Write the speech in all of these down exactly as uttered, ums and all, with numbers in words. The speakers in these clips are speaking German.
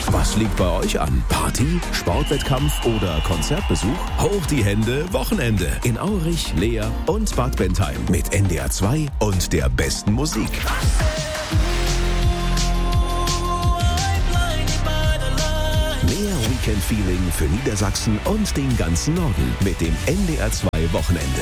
Was liegt bei euch an? Party, Sportwettkampf oder Konzertbesuch? Hoch die Hände, Wochenende in Aurich, Leer und Bad Bentheim mit N D R zwei und der besten Musik. Mehr Weekend-Feeling für Niedersachsen und den ganzen Norden mit dem N D R zwei Wochenende.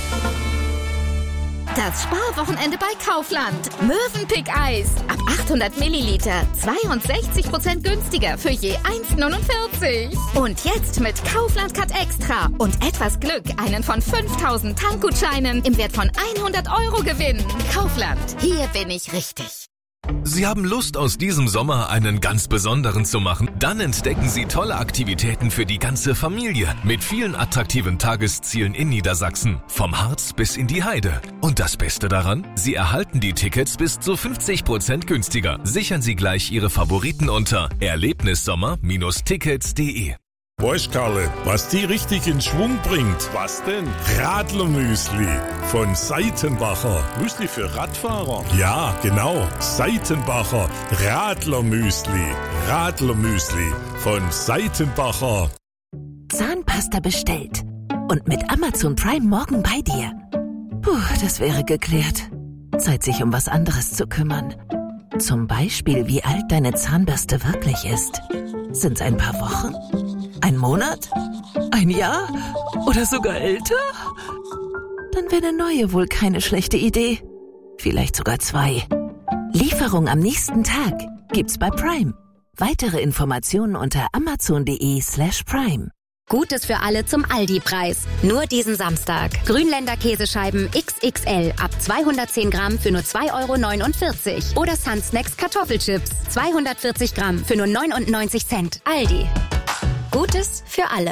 Das Sparwochenende bei Kaufland. Mövenpick-Eis. Ab achthundert Milliliter. zweiundsechzig Prozent günstiger für je eins Komma neunundvierzig. Und jetzt mit Kaufland Cut Extra. Und etwas Glück einen von fünftausend Tankgutscheinen im Wert von hundert Euro gewinnen. Kaufland. Hier bin ich richtig. Sie haben Lust, aus diesem Sommer einen ganz besonderen zu machen? Dann entdecken Sie tolle Aktivitäten für die ganze Familie mit vielen attraktiven Tageszielen in Niedersachsen, vom Harz bis in die Heide. Und das Beste daran? Sie erhalten die Tickets bis zu fünfzig Prozent günstiger. Sichern Sie gleich Ihre Favoriten unter erlebnissommer Bindestrich tickets punkt de. Weißt, Karle, was die richtig in Schwung bringt? Was denn? Radlermüsli von Seitenbacher. Müsli für Radfahrer? Ja, genau. Seitenbacher Radlermüsli. Radlermüsli von Seitenbacher. Zahnpasta bestellt. Und mit Amazon Prime morgen bei dir. Puh, das wäre geklärt. Zeit, sich um was anderes zu kümmern. Zum Beispiel, wie alt deine Zahnbürste wirklich ist. Sind's ein paar Wochen? Ein Monat? Ein Jahr? Oder sogar älter? Dann wäre eine neue wohl keine schlechte Idee. Vielleicht sogar zwei. Lieferung am nächsten Tag gibt's bei Prime. Weitere Informationen unter amazon.de slash prime. Gutes für alle zum Aldi-Preis. Nur diesen Samstag. Grünländer Käsescheiben X X L ab zweihundertzehn Gramm für nur zwei Euro neunundvierzig. Oder Sunsnacks Kartoffelchips zweihundertvierzig Gramm für nur neunundneunzig Cent. Aldi. Gutes für alle.